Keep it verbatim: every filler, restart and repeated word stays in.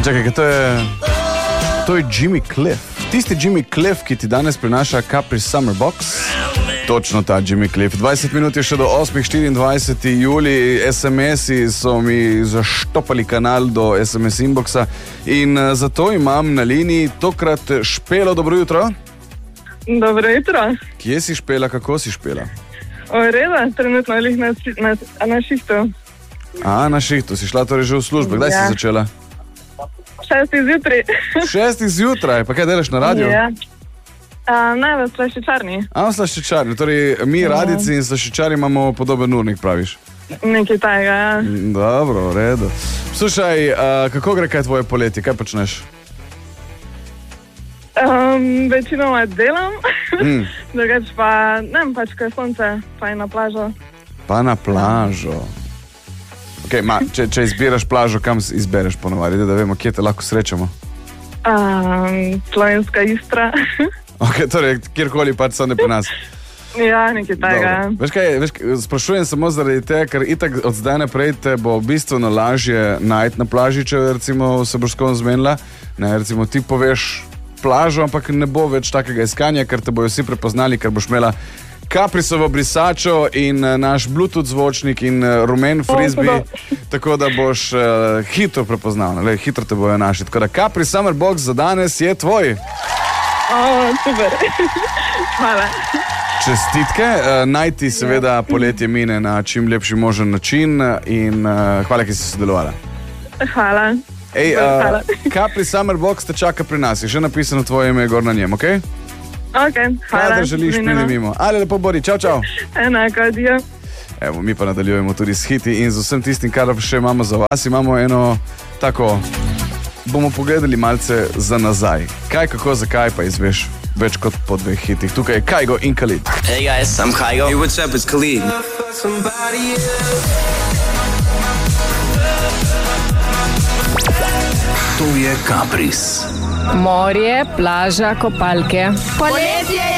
čakaj, to je, to je Jimmy Cliff. Tisti Jimmy Cliff, ki ti danes prinaša Capri Summer Box. Točno ta Jimmy Cliff. dvajset minut je še do osmih, štiriindvajseti julij. es em esi so mi zaštopali kanal do es em es inboxa in uh, zato imam na liniji tokrat Špelo. Dobro jutro. Dobro jutro. Kje si Špela, kako si Špela? O, reda, trenutno lih na, na, na šihtu. A, na šihtu. Si šla torej že v službo. Kdaj Ja. si začela? Šestih zjutraj. Šestih zjutraj. Pa kaj delaš na radiju? Ja. A, ne, v slaščičarni. A, v slaščičarni. Torej, mi Ja. radici in slaščičari imamo podoben urnik, praviš? Nekaj tajega, ja. Dobro, v redu. Slušaj, uh, kako gre kaj tvoje poletje? Kaj počneš? Um, večinoma delam, Mm. drugač pa, ne vem, pač, ko je sonce, pa je na plažo. Pa na plažo. Okay, ma, če, če izbiraš plažo, kam izbereš ponovadi, da vemo, kje te lahko srečamo? Um, Slovenska Istra. Okay, torej, kjerkoli pač so ne pri nas. Ja, nekaj tajega. Dobro. Veš kaj, veš, sprašujem samo zaradi tega, ker itak od zdaj naprej te bo bistveno lažje najti na plaži, če recimo se boš s kom zmenila. Ne, recimo ti poveš plažo, ampak ne bo več takega iskanja, ker te bojo vsi prepoznali, ker boš imela Caprisovo brisačo in uh, naš Bluetooth zvočnik in uh, rumen frisbee, tako da boš uh, hitro prepoznal, le, hitro te bojo našli. Tako da Capri Summer Box za danes je tvoj. O, super. Hvala. Čestitke, uh, naj ti seveda poletje mine na čim lepši možen način in uh, hvala, ki si sodelovala. Hvala. Ej, Hvala. uh, Capri Summer Box te čaka pri nas, je že napisano tvoje ime gor na njem, okej? Okay? Ok, hvala. Kaj da želiš, pridi mimo. Ali lepo bori, čau, čau. Enako, adijo. Evo, mi pa nadaljujemo tudi s hiti in z vsem tistim, kar še imamo za vas. Imamo eno tako, bomo pogledali malce za nazaj. Kaj, kako, zakaj pa izveš več kot po dveh hitih. Tukaj je Kygo in Khalid. Hey guys, I'm Kygo. Hey, what's up? It's Khalid. To je Capris. Morje, plaža, kopalke. Poletje